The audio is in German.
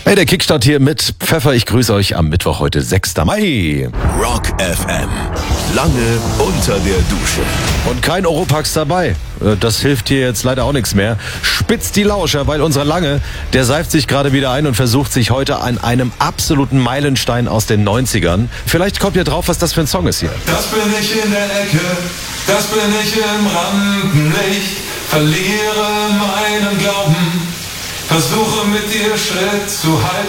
Hey, der Kickstart hier mit Pfeffer. Ich grüße euch am Mittwoch, heute 6. Mai. Rock FM. Lange unter der Dusche. Und kein Oropax dabei. Das hilft hier jetzt leider auch nichts mehr. Spitzt die Lauscher, weil unser Lange, der seift sich gerade wieder ein und versucht sich heute an einem absoluten Meilenstein aus den 90ern. Vielleicht kommt ihr drauf, was das für ein Song ist hier. Das bin ich in der Ecke, das bin ich im Rampenlicht, verliere meinen Glauben, versuche mit dir Schritt zu halten.